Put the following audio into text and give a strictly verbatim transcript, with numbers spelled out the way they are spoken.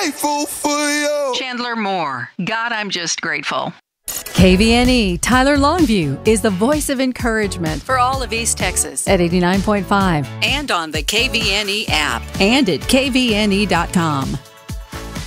grateful for you. Chandler Moore. God, I'm just grateful. K V N E Tyler Longview is the voice of encouragement for all of East Texas at eighty-nine point five And on the K V N E app. and at K V N E dot com.